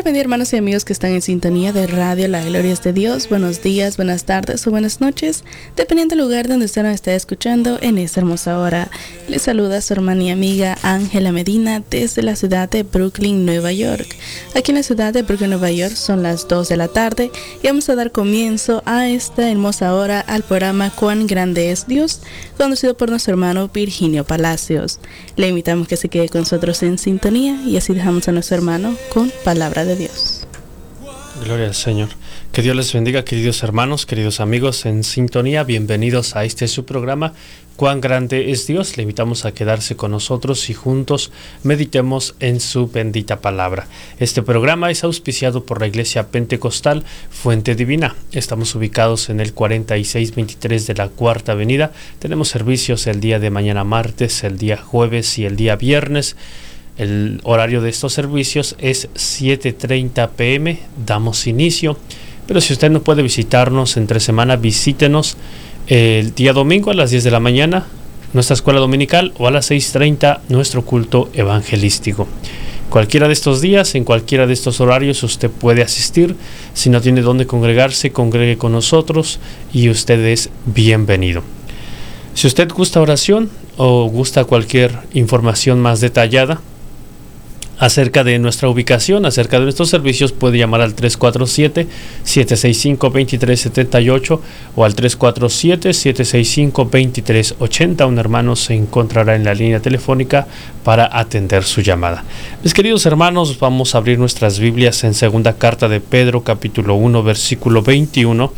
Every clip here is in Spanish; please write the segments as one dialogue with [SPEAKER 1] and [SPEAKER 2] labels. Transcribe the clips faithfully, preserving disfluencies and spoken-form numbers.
[SPEAKER 1] bendiga, hermanos y amigos que están en sintonía de Radio La Gloria es de Dios. Buenos días, buenas tardes o buenas noches, dependiendo del lugar donde usted nos esté escuchando en esta hermosa hora. Les saluda su hermana y amiga Ángela Medina desde la ciudad de Brooklyn, Nueva York. Aquí en la ciudad de Brooklyn, Nueva York son las dos de la tarde y vamos a dar comienzo a esta hermosa hora al programa Cuán Grande es Dios, conducido por nuestro hermano Virginio Palacios. Le invitamos que se quede con nosotros en sintonía y así dejamos a nuestro hermano con palabra de Dios.
[SPEAKER 2] Gloria al Señor. Que Dios les bendiga, queridos hermanos, queridos amigos en sintonía. Bienvenidos a este su programa, Cuán Grande es Dios. Le invitamos a quedarse con nosotros y juntos meditemos en su bendita palabra. Este programa es auspiciado por la Iglesia Pentecostal Fuente Divina. Estamos ubicados en el cuarenta y seis veintitrés de la Cuarta Avenida. Tenemos servicios el día de mañana martes, el día jueves y el día viernes. El horario de estos servicios es siete treinta pe eme, damos inicio, pero si usted no puede visitarnos entre semana, visítenos el día domingo a las diez de la mañana, nuestra escuela dominical, o a las seis treinta, nuestro culto evangelístico. Cualquiera de estos días, en cualquiera de estos horarios, usted puede asistir. Si no tiene dónde congregarse, congregue con nosotros y usted es bienvenido. Si usted gusta oración o gusta cualquier información más detallada acerca de nuestra ubicación, acerca de nuestros servicios, puede llamar al tres cuatro siete, siete seis cinco, dos tres siete ocho o al tres cuatro siete, siete seis cinco, dos tres ocho cero. Un hermano se encontrará en la línea telefónica para atender su llamada. Mis queridos hermanos, vamos a abrir nuestras Biblias en segunda carta de Pedro, capítulo uno, versículo veintiuno,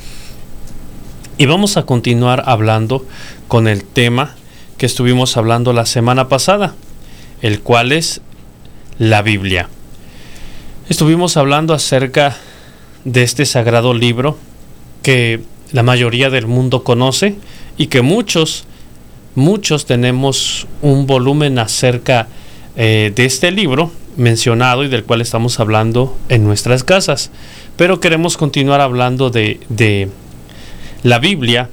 [SPEAKER 2] y vamos a continuar hablando con el tema que estuvimos hablando la semana pasada, el cual es la Biblia. Estuvimos hablando acerca de este sagrado libro que la mayoría del mundo conoce y que muchos, muchos tenemos un volumen acerca eh, de este libro mencionado y del cual estamos hablando en nuestras casas. Pero queremos continuar hablando de, de la Biblia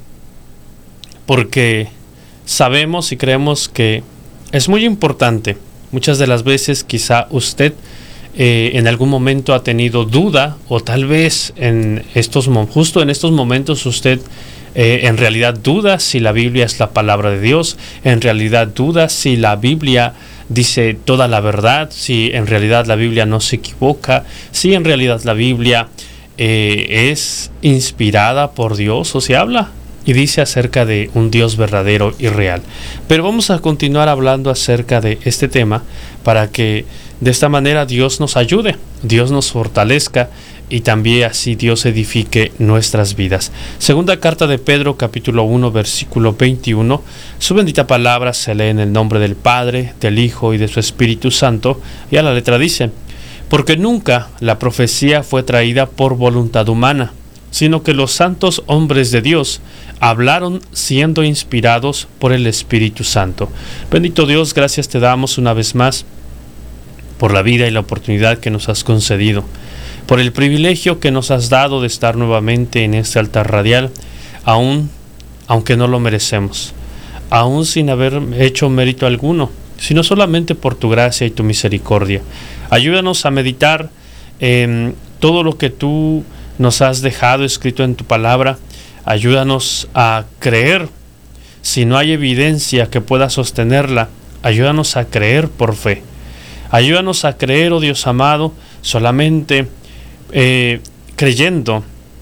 [SPEAKER 2] porque sabemos y creemos que es muy importante. Muchas de las veces quizá usted eh, en algún momento ha tenido duda, o tal vez en estos justo en estos momentos usted eh, en realidad duda si la Biblia es la palabra de Dios, en realidad duda si la Biblia dice toda la verdad, si en realidad la Biblia no se equivoca, si en realidad la Biblia eh, es inspirada por Dios o se habla y dice acerca de un Dios verdadero y real. Pero vamos a continuar hablando acerca de este tema para que de esta manera Dios nos ayude, Dios nos fortalezca y también así Dios edifique nuestras vidas. Segunda carta de Pedro, capítulo uno, versículo veintiuno. Su bendita palabra se lee en el nombre del Padre, del Hijo y de su Espíritu Santo. Y a la letra dice: porque nunca la profecía fue traída por voluntad humana, sino que los santos hombres de Dios hablaron siendo inspirados por el Espíritu Santo. Bendito Dios, gracias te damos una vez más por la vida y la oportunidad que nos has concedido, por el privilegio que nos has dado de estar nuevamente en este altar radial, aún aunque no lo merecemos, aún sin haber hecho mérito alguno, sino solamente por tu gracia y tu misericordia. Ayúdanos a meditar en todo lo que tú nos has dejado escrito en tu palabra. Ayúdanos a creer. Si no hay evidencia que pueda sostenerla, ayúdanos a creer por fe. Ayúdanos a creer, oh Dios amado, solamente eh, creyendo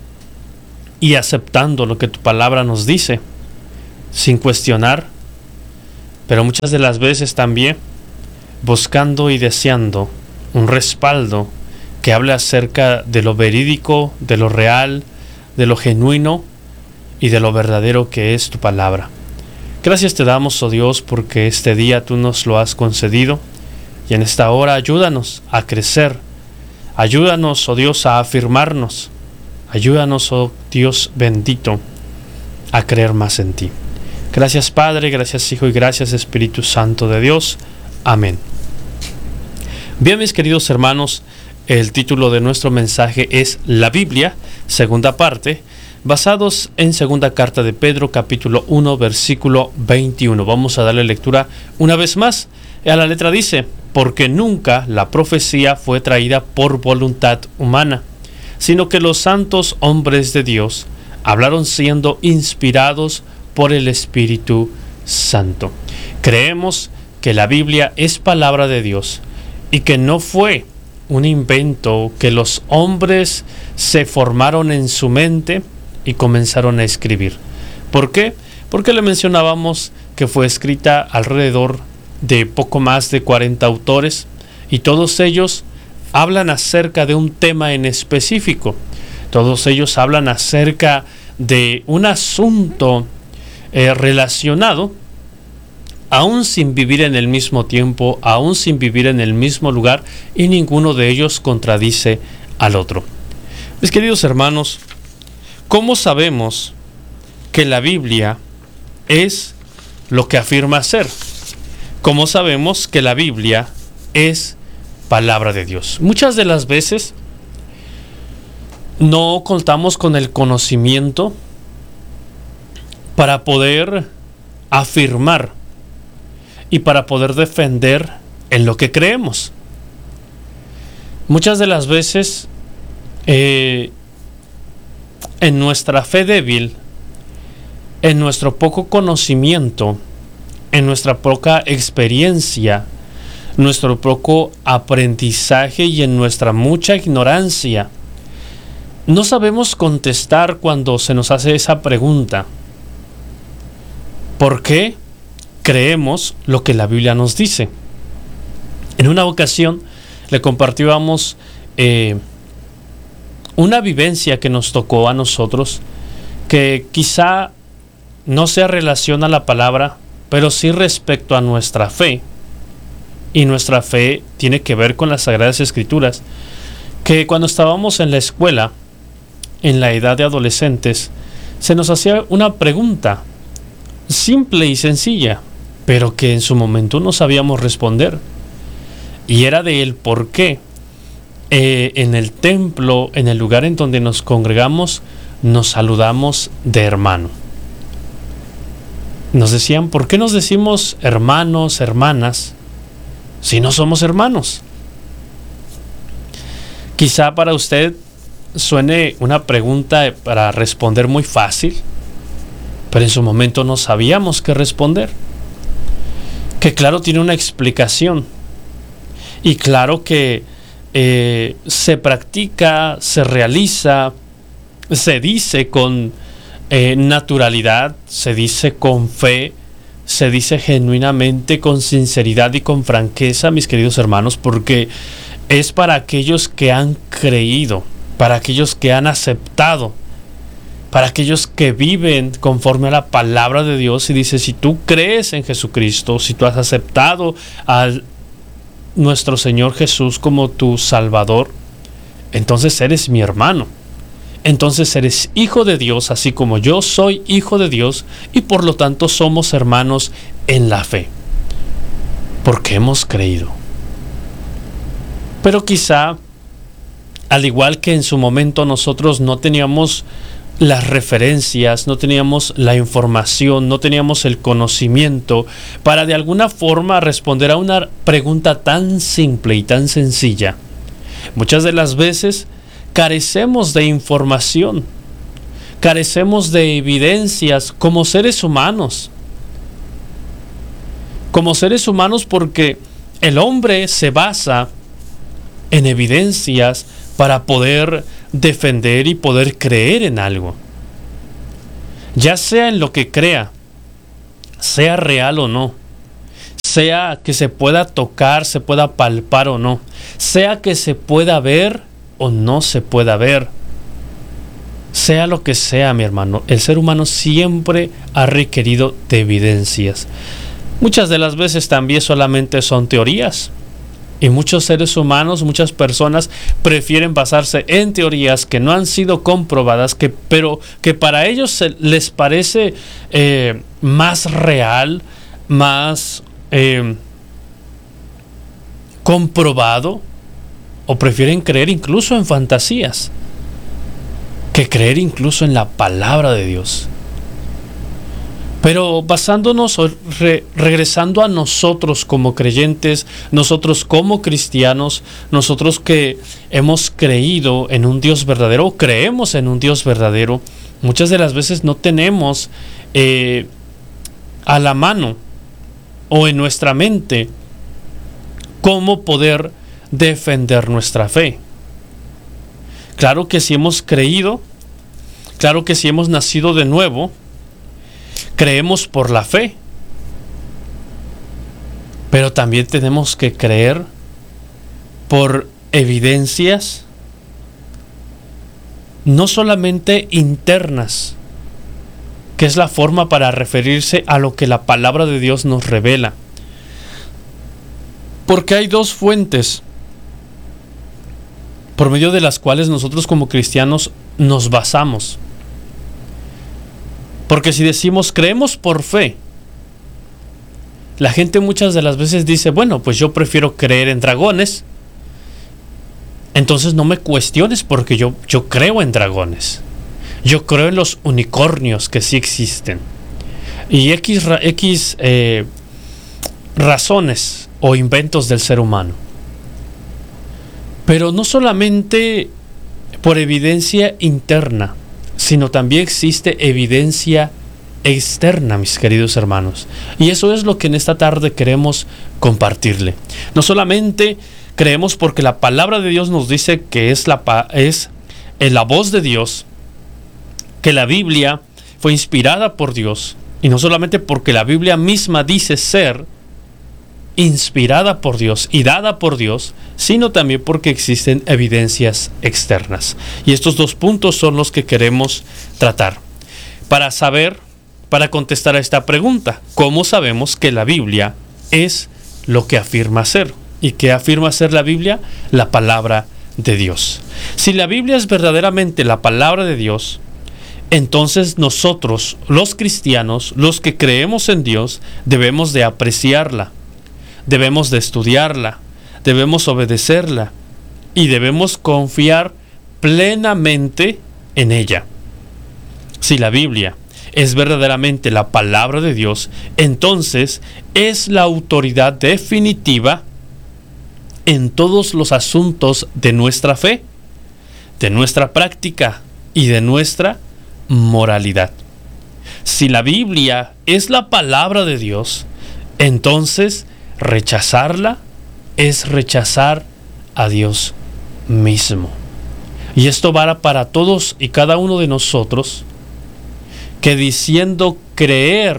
[SPEAKER 2] y aceptando lo que tu palabra nos dice, sin cuestionar, pero muchas de las veces también buscando y deseando un respaldo que hable acerca de lo verídico, de lo real, de lo genuino y de lo verdadero que es tu palabra. Gracias te damos, oh Dios, porque este día tú nos lo has concedido y en esta hora ayúdanos a crecer. Ayúdanos, oh Dios, a afirmarnos. Ayúdanos, oh Dios bendito, a creer más en ti. Gracias Padre, gracias Hijo y gracias Espíritu Santo de Dios. Amén. Bien, mis queridos hermanos, el título de nuestro mensaje es La Biblia, segunda parte, basados en segunda carta de Pedro, capítulo uno, versículo veintiuno. Vamos a darle lectura una vez más. A la letra dice: porque nunca la profecía fue traída por voluntad humana, sino que los santos hombres de Dios hablaron siendo inspirados por el Espíritu Santo. Creemos que la Biblia es palabra de Dios y que no fue un invento que los hombres se formaron en su mente y comenzaron a escribir. ¿Por qué? Porque le mencionábamos que fue escrita alrededor de poco más de cuarenta autores y todos ellos hablan acerca de un tema en específico. Todos ellos hablan acerca de un asunto eh, relacionado, aún sin vivir en el mismo tiempo, aún sin vivir en el mismo lugar, y ninguno de ellos contradice al otro. Mis queridos hermanos, ¿cómo sabemos que la Biblia es lo que afirma ser? ¿Cómo sabemos que la Biblia es palabra de Dios? Muchas de las veces no contamos con el conocimiento para poder afirmar y para poder defender en lo que creemos. Muchas de las veces eh, en nuestra fe débil, en nuestro poco conocimiento, en nuestra poca experiencia, nuestro poco aprendizaje y en nuestra mucha ignorancia, no sabemos contestar cuando se nos hace esa pregunta. ¿Por qué creemos lo que la Biblia nos dice? En una ocasión le compartíamos eh, una vivencia que nos tocó a nosotros, que quizá no se relaciona a la palabra, pero sí respecto a nuestra fe. Y nuestra fe tiene que ver con las Sagradas Escrituras, que cuando estábamos en la escuela, en la edad de adolescentes, se nos hacía una pregunta simple y sencilla, pero que en su momento no sabíamos responder, y era de el por qué eh, en el templo, en el lugar en donde nos congregamos, nos saludamos de hermano. Nos decían, ¿por qué nos decimos hermanos, hermanas, si no somos hermanos? Quizá para usted suene una pregunta para responder muy fácil, pero en su momento no sabíamos qué responder. Que claro, tiene una explicación, y claro que eh, se practica, se realiza, se dice con eh, naturalidad, se dice con fe, se dice genuinamente, con sinceridad y con franqueza, mis queridos hermanos, porque es para aquellos que han creído, para aquellos que han aceptado, para aquellos que viven conforme a la palabra de Dios. Y dice, si tú crees en Jesucristo, si tú has aceptado a nuestro Señor Jesús como tu Salvador, entonces eres mi hermano, entonces eres hijo de Dios, así como yo soy hijo de Dios, y por lo tanto somos hermanos en la fe, porque hemos creído. Pero quizá, al igual que en su momento nosotros no teníamos las referencias, no teníamos la información, no teníamos el conocimiento para de alguna forma responder a una pregunta tan simple y tan sencilla, muchas de las veces carecemos de información, carecemos de evidencias como seres humanos. Como seres humanos, porque el hombre se basa en evidencias para poder defender y poder creer en algo, ya sea en lo que crea, sea real o no, sea que se pueda tocar, se pueda palpar o no, sea que se pueda ver o no se pueda ver, sea lo que sea, mi hermano, el ser humano siempre ha requerido de evidencias. Muchas de las veces también solamente son teorías. Y muchos seres humanos, muchas personas prefieren basarse en teorías que no han sido comprobadas, que, pero que para ellos se, les parece eh, más real, más eh, comprobado, o prefieren creer incluso en fantasías, que creer incluso en la palabra de Dios. Pero basándonos o re, regresando a nosotros como creyentes, nosotros como cristianos, nosotros que hemos creído en un Dios verdadero, o creemos en un Dios verdadero, muchas de las veces no tenemos eh, a la mano o en nuestra mente cómo poder defender nuestra fe. Claro que si hemos creído, claro que si hemos nacido de nuevo, creemos por la fe, pero también tenemos que creer por evidencias no solamente internas, que es la forma para referirse a lo que la palabra de Dios nos revela, porque hay dos fuentes por medio de las cuales nosotros como cristianos nos basamos. Porque si decimos creemos por fe, la gente muchas de las veces dice, bueno, pues yo prefiero creer en dragones, entonces no me cuestiones porque yo, yo creo en dragones, yo creo en los unicornios que sí existen, y X, X eh, razones o inventos del ser humano. Pero no solamente por evidencia interna, sino también existe evidencia externa, mis queridos hermanos. Y eso es lo que en esta tarde queremos compartirle. No solamente creemos porque la palabra de Dios nos dice que es la, es la voz de Dios, que la Biblia fue inspirada por Dios, y no solamente porque la Biblia misma dice ser inspirada por Dios y dada por Dios, sino también porque existen evidencias externas. Y estos dos puntos son los que queremos tratar para saber, para contestar a esta pregunta: ¿cómo sabemos que la Biblia es lo que afirma ser? ¿Y qué afirma ser la Biblia? La palabra de Dios. Si la Biblia es verdaderamente la palabra de Dios, entonces nosotros, los cristianos, los que creemos en Dios, debemos de apreciarla, debemos de estudiarla, debemos obedecerla y debemos confiar plenamente en ella. Si la Biblia es verdaderamente la palabra de Dios, entonces es la autoridad definitiva en todos los asuntos de nuestra fe, de nuestra práctica y de nuestra moralidad. Si la Biblia es la palabra de Dios, entonces rechazarla es rechazar a Dios mismo. Y esto vale para todos y cada uno de nosotros, que diciendo creer,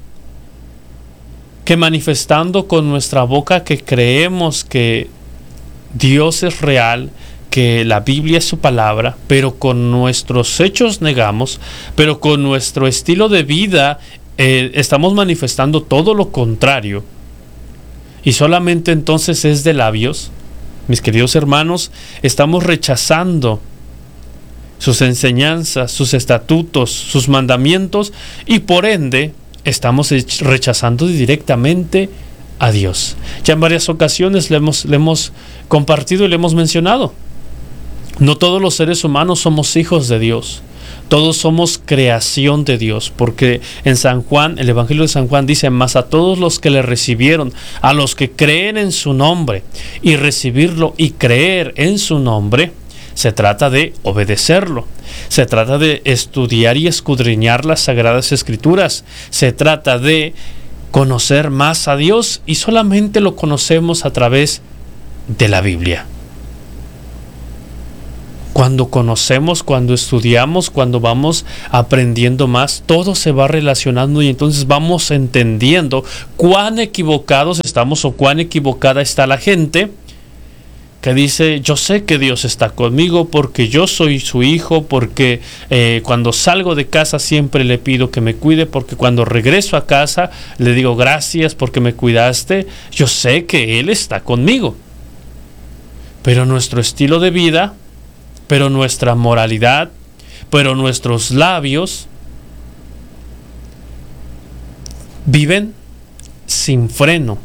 [SPEAKER 2] que manifestando con nuestra boca que creemos que Dios es real, que la Biblia es su palabra, pero con nuestros hechos negamos, pero con nuestro estilo de vida eh, estamos manifestando todo lo contrario, y solamente entonces es de labios. Mis queridos hermanos, estamos rechazando sus enseñanzas, sus estatutos, sus mandamientos, y por ende estamos rechazando directamente a Dios. Ya en varias ocasiones le hemos, le hemos compartido y le hemos mencionado: no todos los seres humanos somos hijos de Dios. Todos somos creación de Dios, porque en San Juan, el Evangelio de San Juan dice: mas a todos los que le recibieron, a los que creen en su nombre, y recibirlo y creer en su nombre, se trata de obedecerlo, se trata de estudiar y escudriñar las Sagradas Escrituras, se trata de conocer más a Dios, y solamente lo conocemos a través de la Biblia. Cuando conocemos, cuando estudiamos, cuando vamos aprendiendo más, todo se va relacionando, y entonces vamos entendiendo cuán equivocados estamos o cuán equivocada está la gente que dice: yo sé que Dios está conmigo porque yo soy su hijo, porque eh, cuando salgo de casa siempre le pido que me cuide, porque cuando regreso a casa le digo gracias porque me cuidaste, yo sé que Él está conmigo. Pero nuestro estilo de vida, pero nuestra moralidad, pero nuestros labios viven sin freno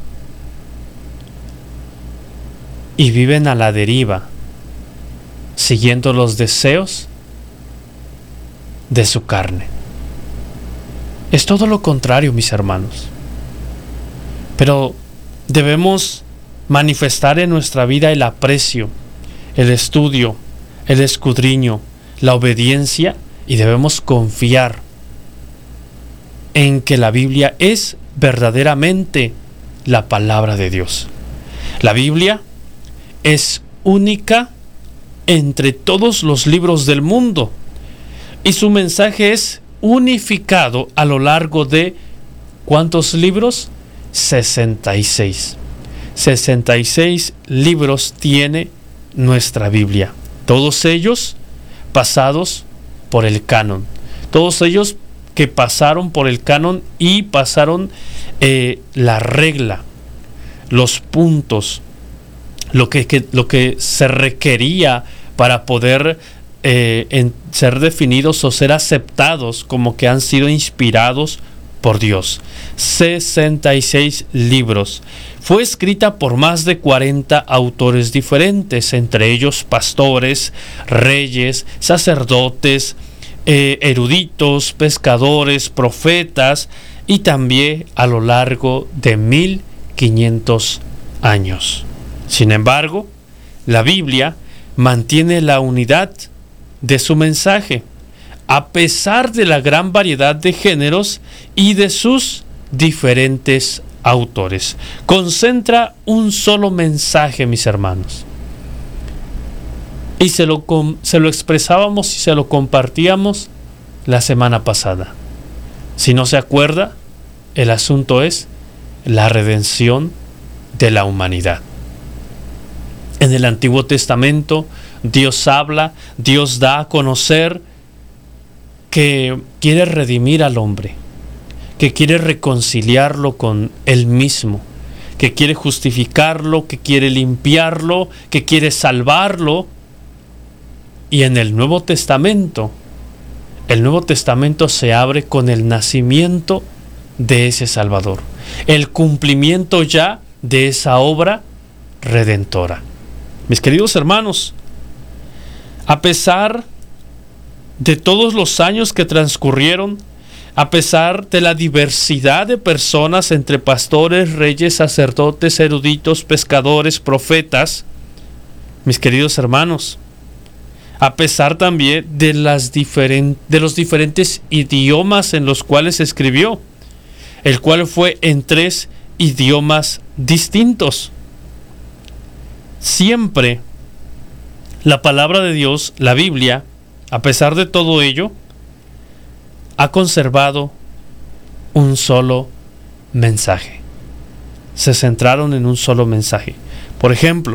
[SPEAKER 2] y viven a la deriva, siguiendo los deseos de su carne. Es todo lo contrario, mis hermanos. Pero debemos manifestar en nuestra vida el aprecio, el estudio, el escudriño, la obediencia, y debemos confiar en que la Biblia es verdaderamente la palabra de Dios. La Biblia es única entre todos los libros del mundo y su mensaje es unificado a lo largo de ¿cuántos libros? sesenta y seis. sesenta y seis libros tiene nuestra Biblia. Todos ellos pasados por el canon. Todos ellos que pasaron por el canon y pasaron eh, la regla, los puntos, lo que, que, lo que se requería para poder eh, en, ser definidos o ser aceptados como que han sido inspirados por Dios. sesenta y seis libros. Fue escrita por más de cuarenta autores diferentes, entre ellos pastores, reyes, sacerdotes, eh, eruditos, pescadores, profetas, y también a lo largo de mil quinientos años. Sin embargo, la Biblia mantiene la unidad de su mensaje, a pesar de la gran variedad de géneros y de sus diferentes autores. Concentra un solo mensaje, mis hermanos. Y se lo, se lo expresábamos y se lo compartíamos la semana pasada. Si no se acuerda, el asunto es la redención de la humanidad. En el Antiguo Testamento, Dios habla, Dios da a conocer que quiere redimir al hombre, que quiere reconciliarlo con él mismo, que quiere justificarlo, que quiere limpiarlo, que quiere salvarlo. Y en el Nuevo Testamento, el Nuevo Testamento se abre con el nacimiento de ese Salvador, el cumplimiento ya de esa obra redentora. Mis queridos hermanos, a pesar de todos los años que transcurrieron, a pesar de la diversidad de personas entre pastores, reyes, sacerdotes, eruditos, pescadores, profetas, mis queridos hermanos, a pesar también de, las diferen- de los diferentes idiomas en los cuales se escribió, el cual fue en tres idiomas distintos. Siempre la palabra de Dios, la Biblia, a pesar de todo ello, ha conservado un solo mensaje. Se centraron en un solo mensaje. Por ejemplo,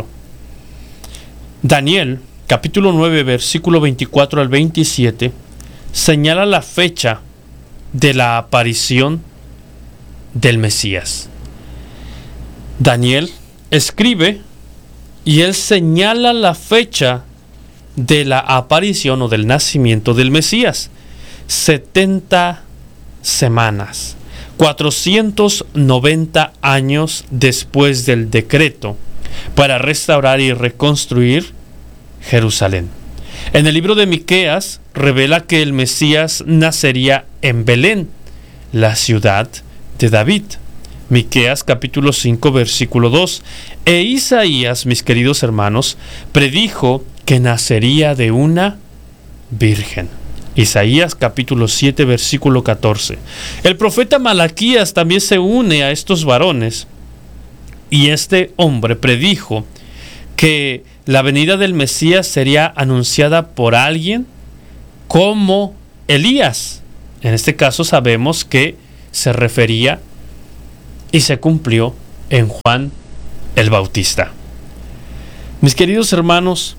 [SPEAKER 2] Daniel, capítulo nueve, versículo veinticuatro al veintisiete, señala la fecha de la aparición del Mesías. Daniel escribe y él señala la fecha de la aparición o del nacimiento del Mesías. setenta semanas, cuatrocientos noventa años después del decreto para restaurar y reconstruir Jerusalén. En el libro de Miqueas revela que el Mesías nacería en Belén, la ciudad de David. Miqueas capítulo cinco, versículo dos. E Isaías, mis queridos hermanos, predijo que nacería de una virgen. Isaías capítulo siete, versículo catorce. El profeta Malaquías también se une a estos varones, y este hombre predijo que la venida del Mesías sería anunciada por alguien como Elías. En este caso sabemos que se refería y se cumplió en Juan el Bautista. Mis queridos hermanos,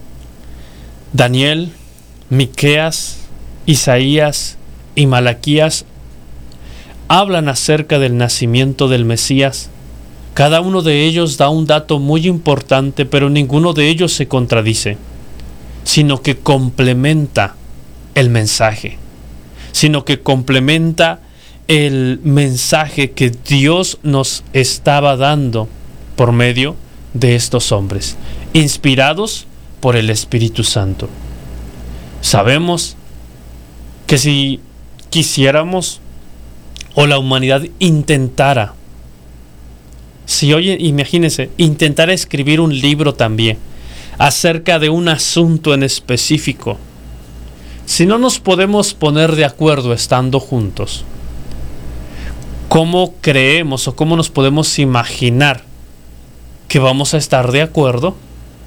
[SPEAKER 2] Daniel, Miqueas, Isaías y Malaquías hablan acerca del nacimiento del Mesías. Cada uno de ellos da un dato muy importante, pero ninguno de ellos se contradice, sino que complementa el mensaje, sino que complementa el mensaje que Dios nos estaba dando por medio de estos hombres, inspirados por el Espíritu Santo. Sabemos que si quisiéramos o la humanidad intentara, si hoy, imagínense, intentara escribir un libro también acerca de un asunto en específico, si no nos podemos poner de acuerdo estando juntos, ¿cómo creemos o cómo nos podemos imaginar que vamos a estar de acuerdo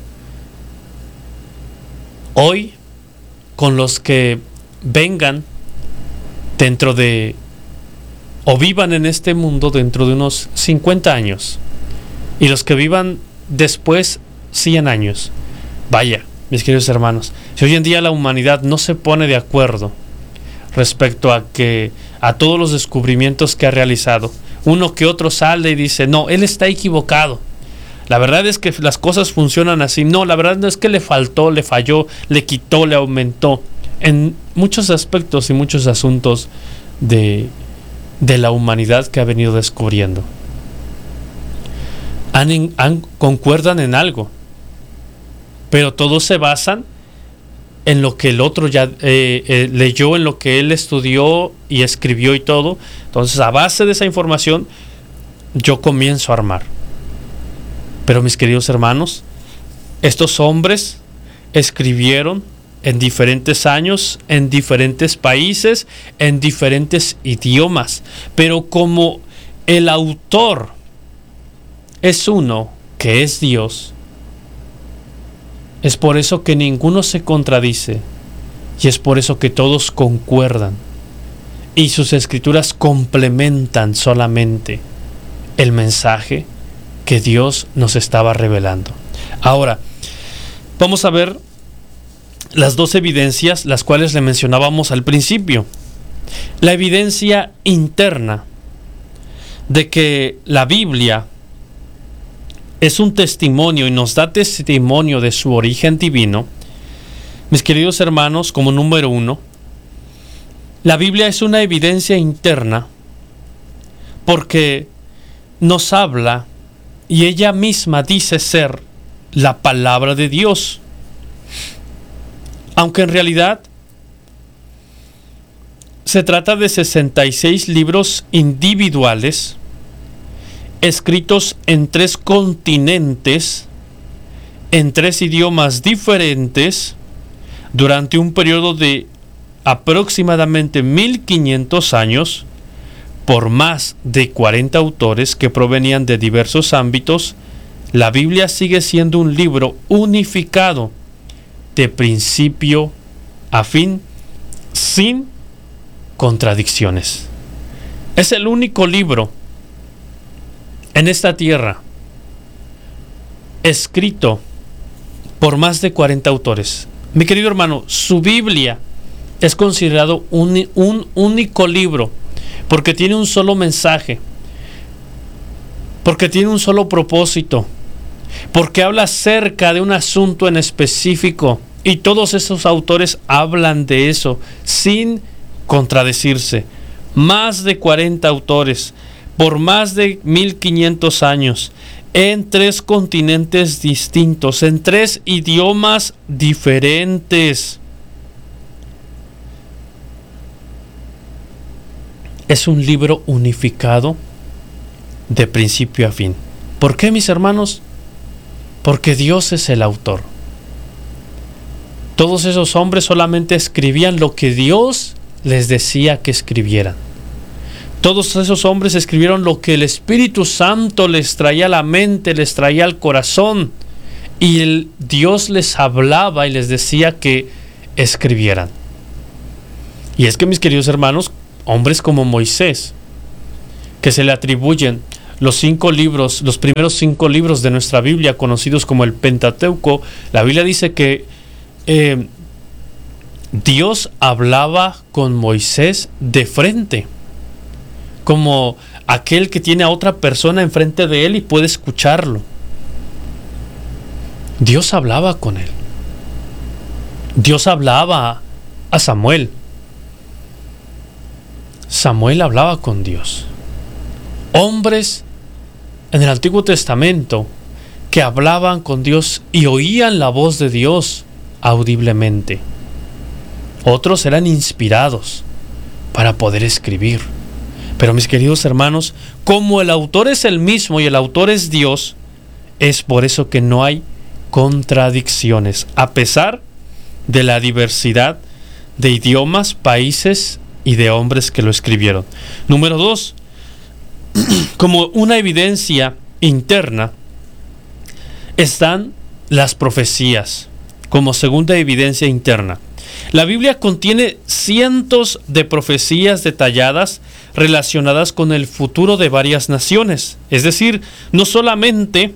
[SPEAKER 2] hoy con los que vengan dentro de, o vivan en este mundo dentro de unos cincuenta años, y los que vivan después cien años? Vaya, mis queridos hermanos, si hoy en día la humanidad no se pone de acuerdo respecto a que a todos los descubrimientos que ha realizado, uno que otro sale y dice, no, él está equivocado, la verdad es que las cosas funcionan así, no, la verdad no es que le faltó, le falló, le quitó, le aumentó, en muchos aspectos y muchos asuntos de, de la humanidad que ha venido descubriendo. Han, han, concuerdan en algo, pero todos se basan en lo que el otro ya eh, eh, leyó, en lo que él estudió y escribió y todo. Entonces, a base de esa información, yo comienzo a armar. Pero mis queridos hermanos, estos hombres escribieron en diferentes años, en diferentes países, en diferentes idiomas, pero como el autor es uno, que es Dios, es por eso que ninguno se contradice, y es por eso que todos concuerdan, y sus escrituras complementan solamente el mensaje que Dios nos estaba revelando. Ahora, vamos a ver las dos evidencias, las cuales le mencionábamos al principio. La evidencia interna de que la Biblia es un testimonio y nos da testimonio de su origen divino. Mis queridos hermanos, como número uno, la Biblia es una evidencia interna porque nos habla y ella misma dice ser la palabra de Dios, aunque en realidad se trata de sesenta y seis libros individuales escritos en tres continentes, en tres idiomas diferentes, durante un periodo de aproximadamente mil quinientos años, por más de cuarenta autores que provenían de diversos ámbitos. La Biblia sigue siendo un libro unificado de principio a fin, sin contradicciones. Es el único libro en esta tierra escrito por más de cuarenta autores. Mi querido hermano, su Biblia es considerado un, un único libro porque tiene un solo mensaje, porque tiene un solo propósito, porque habla acerca de un asunto en específico, y todos esos autores hablan de eso sin contradecirse. Más de cuarenta autores por más de mil quinientos años, en tres continentes distintos, en tres idiomas diferentes. Es un libro unificado de principio a fin. ¿Por qué, mis hermanos? Porque Dios es el autor. Todos esos hombres solamente escribían lo que Dios les decía que escribieran. Todos esos hombres escribieron lo que el Espíritu Santo les traía a la mente, les traía al corazón, y el Dios les hablaba y les decía que escribieran. Y es que, mis queridos hermanos, hombres como Moisés, que se le atribuyen los cinco libros, los primeros cinco libros de nuestra Biblia, conocidos como el Pentateuco, la Biblia dice que eh, Dios hablaba con Moisés de frente, como aquel que tiene a otra persona enfrente de él y puede escucharlo. Dios hablaba con él. Dios hablaba a Samuel. Samuel hablaba con Dios. Hombres en el Antiguo Testamento que hablaban con Dios y oían la voz de Dios audiblemente. Otros eran inspirados para poder escribir. Pero mis queridos hermanos, como el autor es el mismo y el autor es Dios, es por eso que no hay contradicciones, a pesar de la diversidad de idiomas, países y de hombres que lo escribieron. Número dos, como una evidencia interna, están las profecías, como segunda evidencia interna. La Biblia contiene cientos de profecías detalladas relacionadas con el futuro de varias naciones. Es decir, no solamente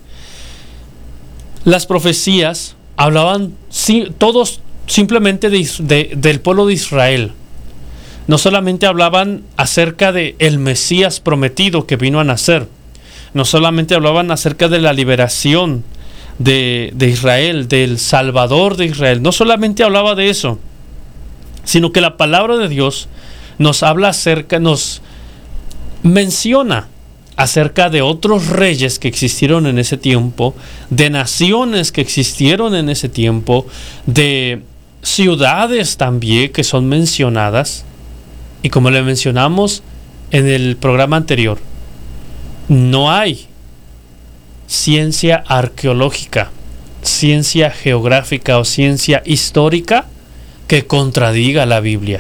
[SPEAKER 2] las profecías hablaban sí, todos simplemente de, de, del pueblo de Israel. No solamente hablaban acerca de el Mesías prometido que vino a nacer. No solamente hablaban acerca de la liberación de, de Israel, del Salvador de Israel. No solamente hablaba de eso, sino que la palabra de Dios nos habla acerca, nos menciona acerca de otros reyes que existieron en ese tiempo, de naciones que existieron en ese tiempo, de ciudades también que son mencionadas. Y como le mencionamos en el programa anterior, no hay ciencia arqueológica, ciencia geográfica o ciencia histórica que contradiga la Biblia.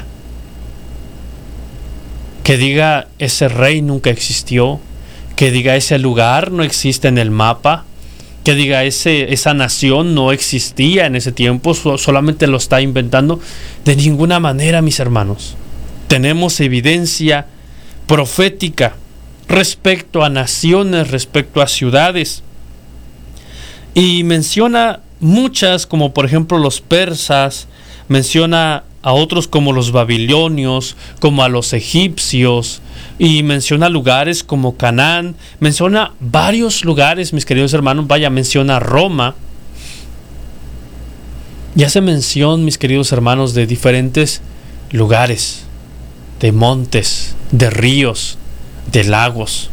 [SPEAKER 2] Que diga ese rey nunca existió, que diga ese lugar no existe en el mapa, que diga ese, esa nación no existía en ese tiempo, solamente lo está inventando. De ninguna manera, mis hermanos. Tenemos evidencia profética respecto a naciones, respecto a ciudades. Y menciona muchas, como por ejemplo los persas, menciona a otros como los babilonios, como a los egipcios, y menciona lugares como Canaán, menciona varios lugares, mis queridos hermanos, vaya, menciona Roma. Y hace mención, mis queridos hermanos, de diferentes lugares, de montes, de ríos, de lagos.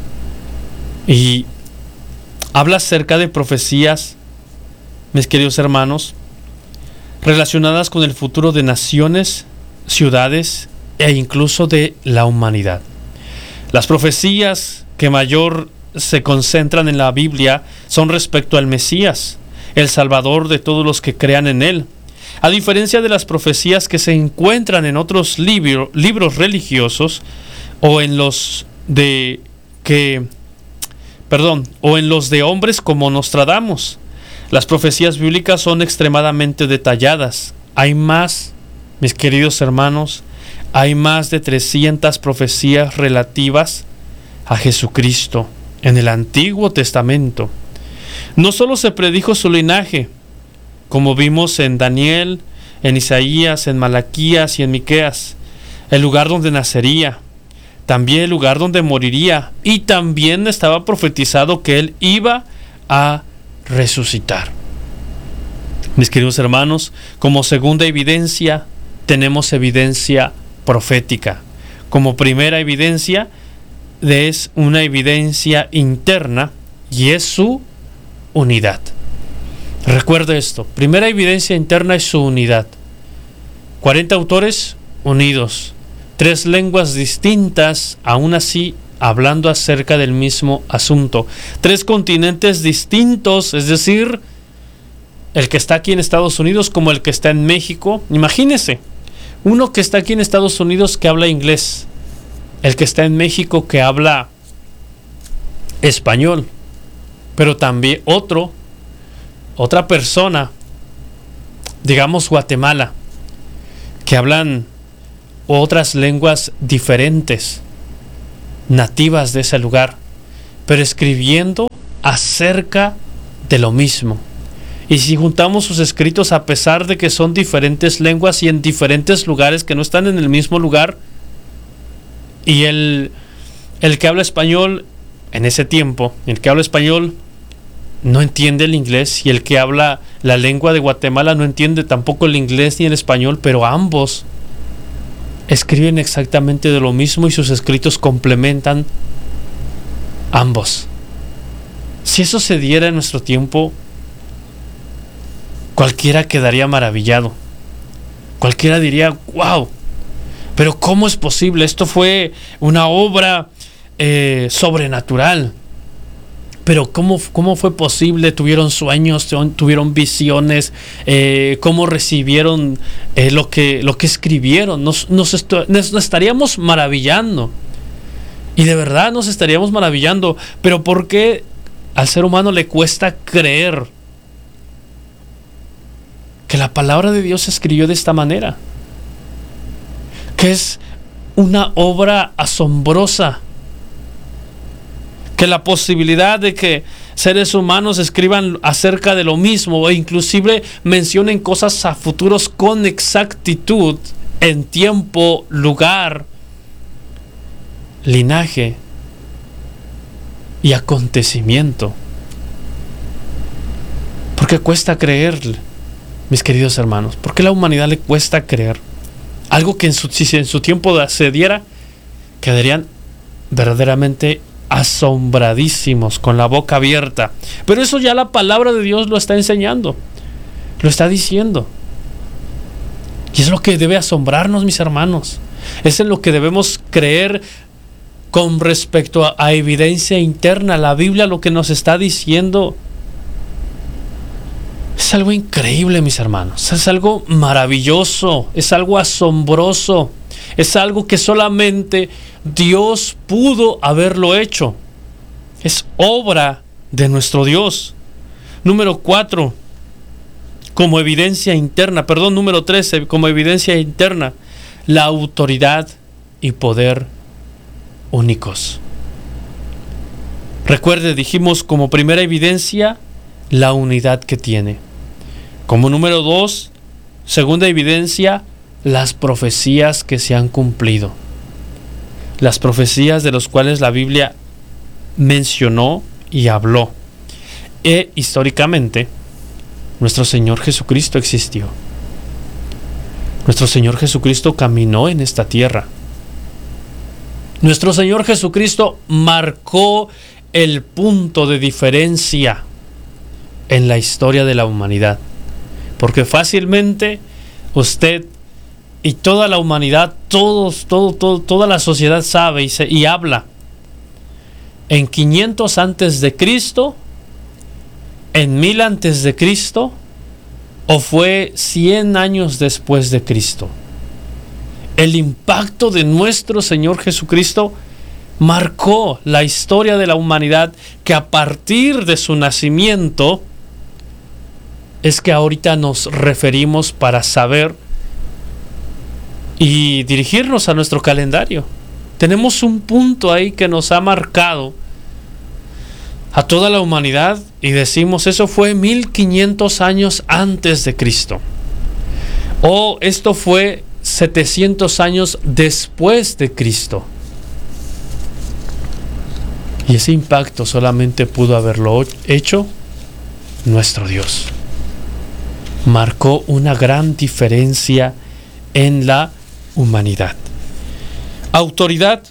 [SPEAKER 2] Y habla acerca de profecías, mis queridos hermanos, relacionadas con el futuro de naciones, ciudades e incluso de la humanidad. Las profecías que mayor se concentran en la Biblia son respecto al Mesías, el Salvador de todos los que crean en Él. A diferencia de las profecías que se encuentran en otros libro, libros religiosos o en los de que, perdón, o en los de hombres como Nostradamus, las profecías bíblicas son extremadamente detalladas. Hay más, mis queridos hermanos, hay más de trescientas profecías relativas a Jesucristo en el Antiguo Testamento. No solo se predijo su linaje, como vimos en Daniel, en Isaías, en Malaquías y en Miqueas, el lugar donde nacería, también el lugar donde moriría, y también estaba profetizado que él iba a resucitar. Mis queridos hermanos, como segunda evidencia, tenemos evidencia profética. Como primera evidencia, es una evidencia interna y es su unidad. Recuerde esto, primera evidencia interna es su unidad. cuarenta autores unidos, tres lenguas distintas, aún así hablando acerca del mismo asunto. Tres continentes distintos, es decir, el que está aquí en Estados Unidos como el que está en México. Imagínese, uno que está aquí en Estados Unidos que habla inglés, el que está en México que habla español, pero también otro, otra persona, digamos Guatemala, que hablan otras lenguas diferentes, nativas de ese lugar, pero escribiendo acerca de lo mismo. Y si juntamos sus escritos, a pesar de que son diferentes lenguas y en diferentes lugares que no están en el mismo lugar, y el, el que habla español en ese tiempo, el que habla español no entiende el inglés, y el que habla la lengua de Guatemala no entiende tampoco el inglés ni el español, pero ambos escriben exactamente de lo mismo y sus escritos complementan ambos. Si eso se diera en nuestro tiempo, cualquiera quedaría maravillado. Cualquiera diría, wow, Pero ¿cómo es posible? Esto fue una obra eh, sobrenatural. Pero ¿cómo, cómo fue posible? ¿Tuvieron sueños? ¿Tuvieron visiones? Eh, ¿Cómo recibieron eh, lo, que, lo que escribieron? Nos, nos, esto, nos estaríamos maravillando. Y de verdad nos estaríamos maravillando. Pero ¿por qué al ser humano le cuesta creer que la palabra de Dios se escribió de esta manera? Que es una obra asombrosa. Que la posibilidad de que seres humanos escriban acerca de lo mismo e inclusive mencionen cosas a futuros con exactitud en tiempo, lugar, linaje y acontecimiento. ¿Por qué cuesta creer, mis queridos hermanos? ¿Por qué a la humanidad le cuesta creer? Algo que en su, si en su tiempo se diera, quedarían verdaderamente asombradísimos, con la boca abierta. Pero eso ya la palabra de Dios lo está enseñando, lo está diciendo. Y es lo que debe asombrarnos, mis hermanos. Es en lo que debemos creer con respecto a, a evidencia interna. La Biblia lo que nos está diciendo es algo increíble, mis hermanos. Es algo maravilloso, es algo asombroso, es algo que solamente Dios pudo haberlo hecho. Es obra de nuestro Dios. Número cuatro, como evidencia interna, perdón, número trece, como evidencia interna, la autoridad y poder únicos. Recuerde, dijimos como primera evidencia la unidad que tiene. Como número dos, segunda evidencia, las profecías que se han cumplido. Las profecías de las cuales la Biblia mencionó y habló. E históricamente, nuestro Señor Jesucristo existió. Nuestro Señor Jesucristo caminó en esta tierra. Nuestro Señor Jesucristo marcó el punto de diferencia en la historia de la humanidad. Porque fácilmente usted y toda la humanidad, todos, todo, todo, toda la sociedad sabe y, se, y habla. En quinientos antes de Cristo, en mil antes de Cristo, o fue cien años después de Cristo. El impacto de nuestro Señor Jesucristo marcó la historia de la humanidad, que a partir de su nacimiento es que ahorita nos referimos para saber y dirigirnos a nuestro calendario. Tenemos un punto ahí que nos ha marcado a toda la humanidad y decimos, eso fue mil quinientos años antes de Cristo, o esto fue setecientos años después de Cristo. Y ese impacto solamente pudo haberlo hecho nuestro Dios. Marcó una gran diferencia en la humanidad. Autoridad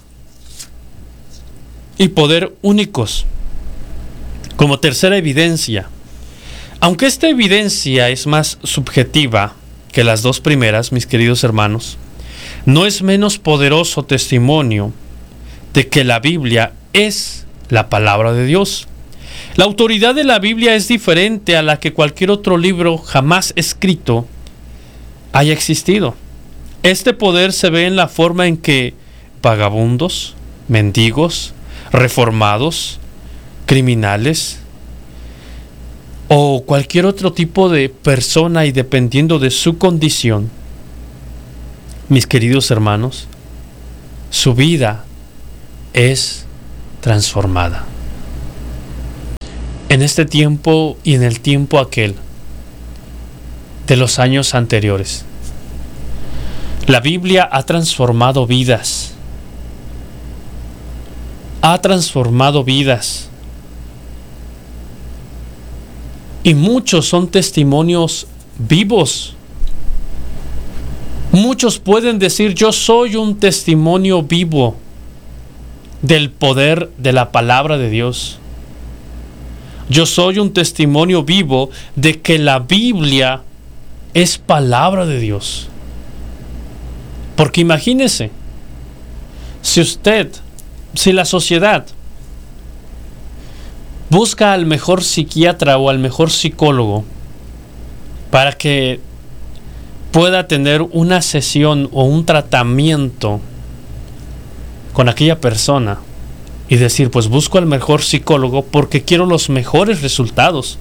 [SPEAKER 2] y poder únicos. Como tercera evidencia, aunque esta evidencia es más subjetiva que las dos primeras, mis queridos hermanos, no es menos poderoso testimonio de que la Biblia es la palabra de Dios. La autoridad de la Biblia es diferente a la que cualquier otro libro jamás escrito haya existido. Este poder se ve en la forma en que vagabundos, mendigos, reformados, criminales o cualquier otro tipo de persona, y dependiendo de su condición, mis queridos hermanos, su vida es transformada. En este tiempo y en el tiempo aquel de los años anteriores, la Biblia ha transformado vidas. Ha transformado vidas. Y muchos son testimonios vivos. Muchos pueden decir, yo soy un testimonio vivo del poder de la palabra de Dios. Yo soy un testimonio vivo de que la Biblia es palabra de Dios. Porque imagínese, si usted, si la sociedad busca al mejor psiquiatra o al mejor psicólogo para que pueda tener una sesión o un tratamiento con aquella persona y decir, pues busco al mejor psicólogo porque quiero los mejores resultados.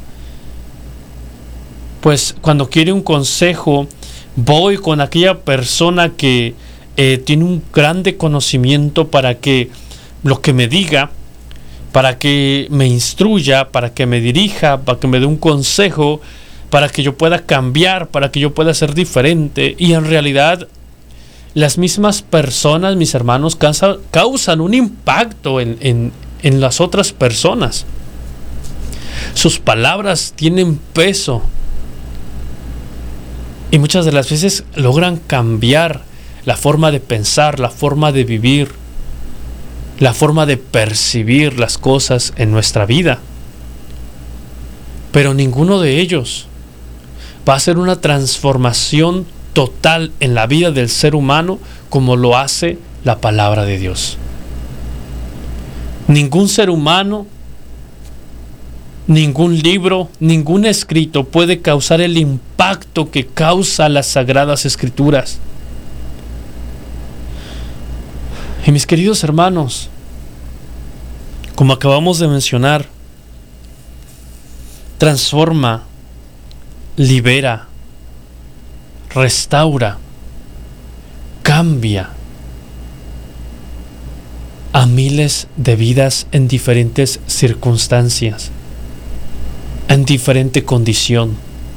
[SPEAKER 2] Pues cuando quiere un consejo, voy con aquella persona que eh, tiene un grande conocimiento para que lo que me diga, para que me instruya, para que me dirija, para que me dé un consejo, para que yo pueda cambiar, para que yo pueda ser diferente. Y en realidad las mismas personas, mis hermanos, causa, causan un impacto en, en, en las otras personas. Sus palabras tienen peso y muchas de las veces logran cambiar la forma de pensar, la forma de vivir, la forma de percibir las cosas en nuestra vida. Pero ninguno de ellos va a hacer una transformación total en la vida del ser humano como lo hace la palabra de Dios. Ningún ser humano, ningún libro, ningún escrito puede causar el impacto que causa las Sagradas Escrituras. Y mis queridos hermanos, como acabamos de mencionar, transforma, libera, restaura, cambia a miles de vidas en diferentes circunstancias, en diferente condición.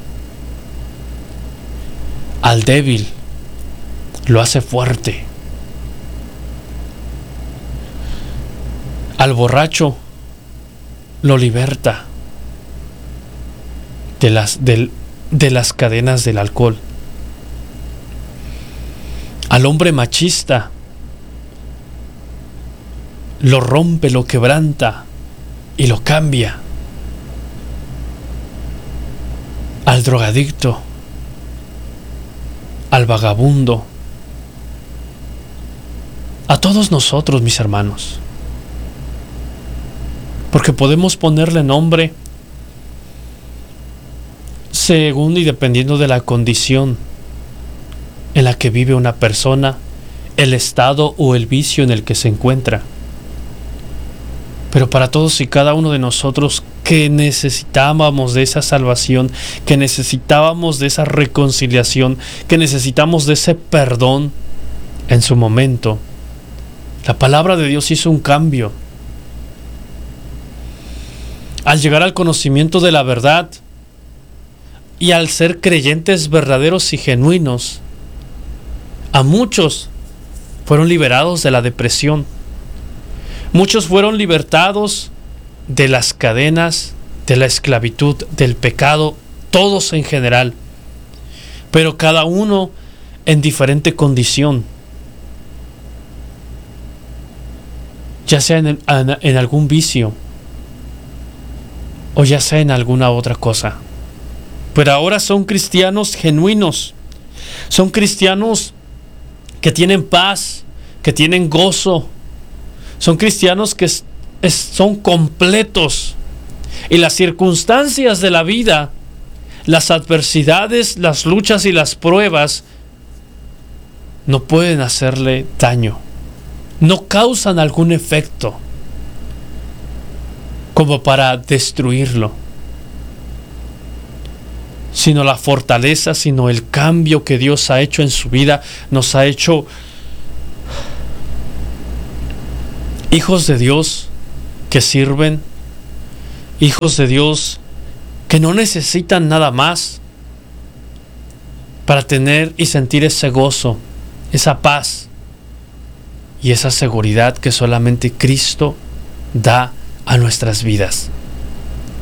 [SPEAKER 2] Al débil lo hace fuerte. Al borracho lo liberta de las, de, de las cadenas del alcohol. Al hombre machista lo rompe, lo quebranta y lo cambia. Al drogadicto, al vagabundo, a todos nosotros, mis hermanos. Porque podemos ponerle nombre según y dependiendo de la condición en la que vive una persona, el estado o el vicio en el que se encuentra. Pero para todos y cada uno de nosotros que necesitábamos de esa salvación, que necesitábamos de esa reconciliación, que necesitamos de ese perdón en su momento, la palabra de Dios hizo un cambio. Al llegar al conocimiento de la verdad y al ser creyentes verdaderos y genuinos, a muchos fueron liberados de la depresión. Muchos fueron libertados de las cadenas, de la esclavitud, del pecado, todos en general, pero cada uno en diferente condición, ya sea en, en, en algún vicio o ya sea en alguna otra cosa. Pero ahora son cristianos genuinos, son cristianos que tienen paz, que tienen gozo, son cristianos que es, es, son completos. Y las circunstancias de la vida, las adversidades, las luchas y las pruebas no pueden hacerle daño, no causan algún efecto como para destruirlo, sino la fortaleza, sino el cambio que Dios ha hecho en su vida, nos ha hecho hijos de Dios que sirven, hijos de Dios que no necesitan nada más para tener y sentir ese gozo, esa paz y esa seguridad que solamente Cristo da a nuestras vidas.